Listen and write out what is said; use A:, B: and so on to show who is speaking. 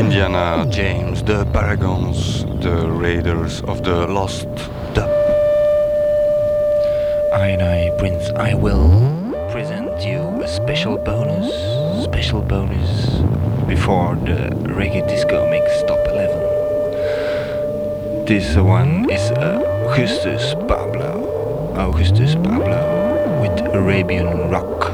A: Indiana James, the Paragons, the Raiders of the Lost Dub. I, Prince, I will present you a special bonus before the Reggae Disco Mix Top 11. This one is Augustus Pablo with Arabian Rock.